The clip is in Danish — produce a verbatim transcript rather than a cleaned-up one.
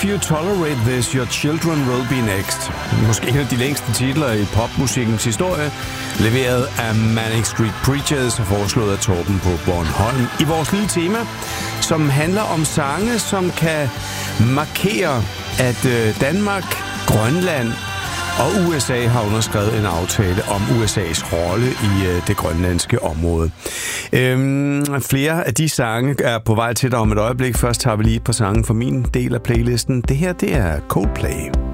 If You Tolerate This, Your Children Will Be Next. Måske en af de længste titler i popmusikkens historie, leveret af Manic Street Preachers og foreslået af Torben på Bornholm. I vores lille tema, som handler om sange, som kan markere, at Danmark, Grønland og U S A har underskrevet en aftale om U S A's rolle i øh, det grønlandske område. Øhm, flere af de sange er på vej til dig om et øjeblik. Først tager vi lige et par sange fra min del af playlisten. Det her, det er Coldplay.